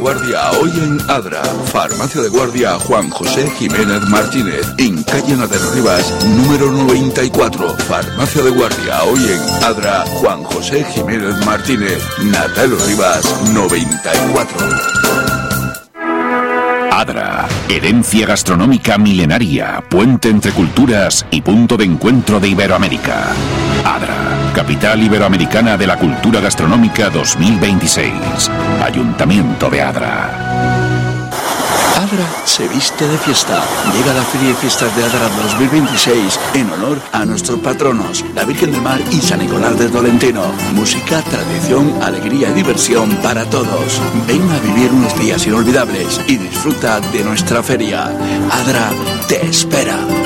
Guardia hoy en Adra, Farmacia de Guardia Juan José Jiménez Martínez, en calle Natero Rivas, número 94. Farmacia de Guardia hoy en Adra, Juan José Jiménez Martínez, Natero Rivas, 94. Adra, herencia gastronómica milenaria, puente entre culturas y punto de encuentro de Iberoamérica. Adra, capital iberoamericana de la cultura gastronómica 2026. Ayuntamiento de Adra. Adra se viste de fiesta. Llega la Feria de Fiestas de Adra 2026 en honor a nuestros patronos, la Virgen del Mar y San Nicolás de Tolentino. Música, tradición, alegría y diversión para todos. Ven a vivir unos días inolvidables y disfruta de nuestra feria. Adra te espera.